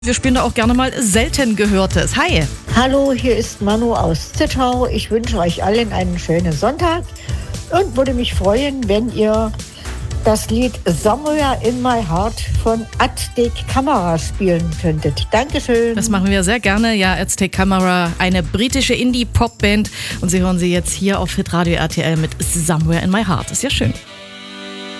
Wir spielen da auch gerne mal selten Gehörtes. Hi. Hallo, hier ist Manu aus Zittau. Ich wünsche euch allen einen schönen Sonntag und würde mich freuen, wenn ihr das Lied Somewhere in My Heart von Aztec Camera spielen könntet. Dankeschön. Das machen wir sehr gerne. Ja, Aztec Camera, eine britische Indie-Pop-Band. Und Sie hören sie jetzt hier auf Hitradio RTL mit Somewhere in My Heart. Ist ja schön.